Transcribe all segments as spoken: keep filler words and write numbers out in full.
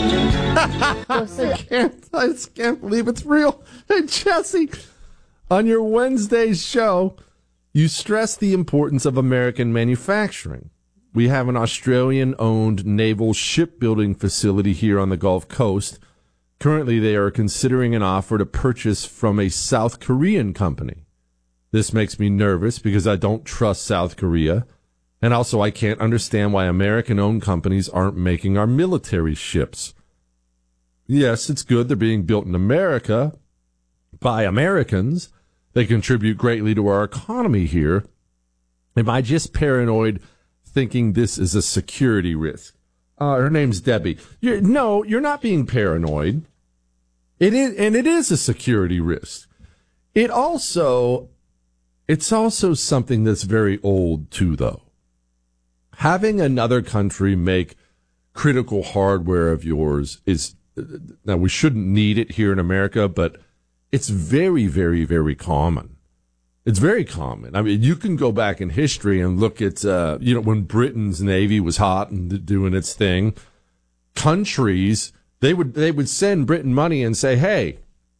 I can't, I just can't believe it's real. Hey, Jesse, on your Wednesday show, you stress the importance of American manufacturing. We have an Australian-owned naval shipbuilding facility here on the Gulf Coast. Currently, they are considering an offer to purchase from a South Korean company. This makes me nervous because I don't trust South Korea. And also, I can't understand why American-owned companies aren't making our military ships. Yes, it's good they're being built in America by Americans. They contribute greatly to our economy here. Am I just paranoid thinking this is a security risk? Uh, her name's Debbie. You're, no, you're not being paranoid. It is, and it is a security risk. It also, it's also something that's very old too, though. Having another country make critical hardware of yours is, now we shouldn't need it here in America, but it's very, very, very common. It's very common. I mean, you can go back in history and look at, uh, you know, when Britain's Navy was hot and doing its thing, countries, they would, they would send Britain money and say, hey,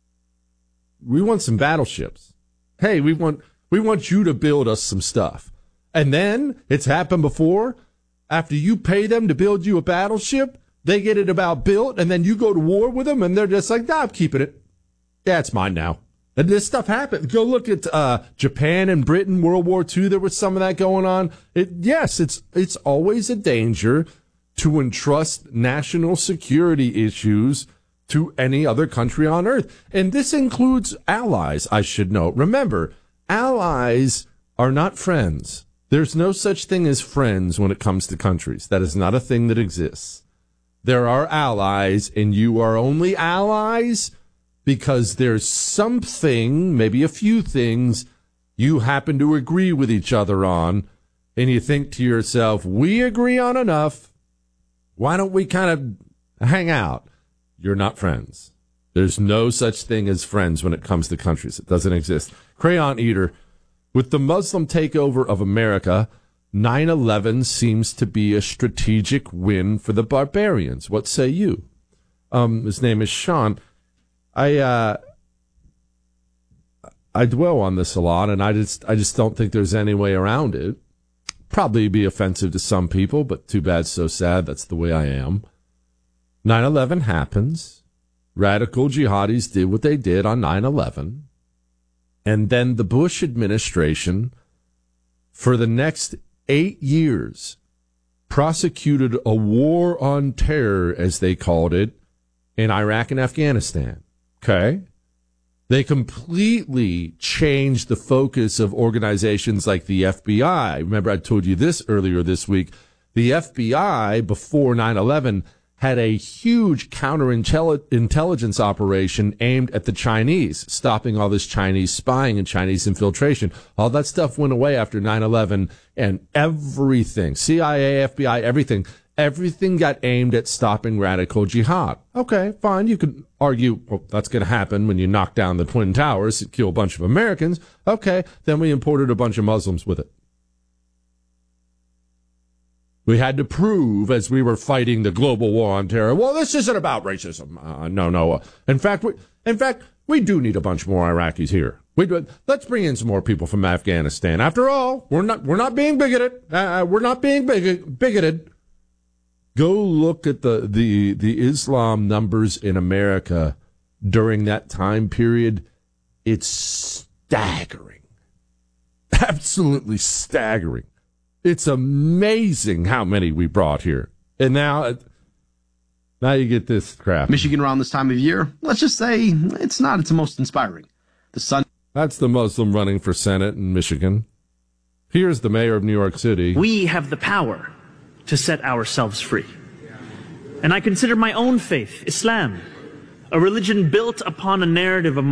we want some battleships. Hey, we want, we want you to build us some stuff. And then, it's happened before, after you pay them to build you a battleship, they get it about built, and then you go to war with them, and they're just like, nah, I'm keeping it. Yeah, it's mine now. And this stuff happened. Go look at uh, Japan and Britain, World War Two. There was some of that going on. It, yes, it's it's always a danger to entrust national security issues to any other country on earth. And this includes allies, I should note. Remember, allies are not friends. There's no such thing as friends when it comes to countries. That is not a thing that exists. There are allies, and you are only allies because there's something, maybe a few things, you happen to agree with each other on, and you think to yourself, we agree on enough, why don't we kind of hang out? You're not friends. There's no such thing as friends when it comes to countries. It doesn't exist. Crayon Eater, with the Muslim takeover of America, nine eleven seems to be a strategic win for the barbarians. What say you? Um, his name is Sean. I uh, I dwell on this a lot, and I just I just don't think there's any way around it. Probably be offensive to some people, but too bad, so sad. That's the way I am. nine eleven happens. Radical jihadis did what they did on nine eleven. And then the Bush administration, for the next eight years, prosecuted a war on terror, as they called it, in Iraq and Afghanistan. Okay? They completely changed the focus of organizations like the F B I. Remember, I told you this earlier this week. The F B I, before nine eleven, had a huge counterintelligence operation aimed at the Chinese, stopping all this Chinese spying and Chinese infiltration. All that stuff went away after nine eleven, and everything, C I A, F B I, everything, everything got aimed at stopping radical jihad. Okay, fine. You could argue, well, that's going to happen when you knock down the Twin Towers and kill a bunch of Americans. Okay, then we imported a bunch of Muslims with it. We had to prove, as we were fighting the global war on terror, well, this isn't about racism. Uh, no, no. In fact, we, in fact, we do need a bunch more Iraqis here. We do, let's bring in some more people from Afghanistan. After all, we're not we're not being bigoted. Uh, we're not being big, bigoted. Go look at the, the the Islam numbers in America during that time period. It's staggering, absolutely staggering. It's amazing how many we brought here. And now, now you get this crap. Michigan around this time of year, let's just say it's not its most inspiring. The sun. That's the Muslim running for Senate in Michigan. Here's the mayor of New York City. We have the power to set ourselves free. And I consider my own faith, Islam, a religion built upon a narrative of